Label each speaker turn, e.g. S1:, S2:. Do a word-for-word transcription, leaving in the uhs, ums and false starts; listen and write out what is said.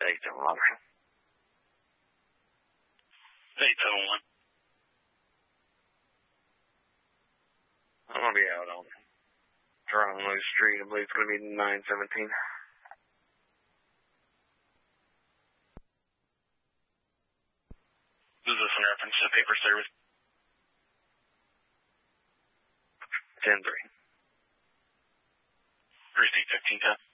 S1: eight seven one.
S2: eight seven one.
S1: I'm going to be out on Toronto Street. I believe it's going to be nine seventeen.
S2: Is this in reference to paper service?
S1: ten three.
S2: Receipt fifteen ten.